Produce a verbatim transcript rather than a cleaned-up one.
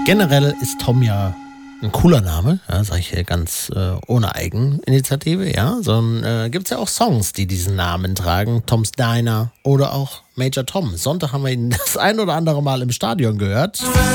Generell ist Tom ja ein cooler Name, ja, sag ich hier ganz äh, ohne Eigeninitiative, ja. Sondern äh, gibt es ja auch Songs, die diesen Namen tragen. Tom's Diner oder auch Major Tom. Sonntag haben wir ihn das ein oder andere Mal im Stadion gehört.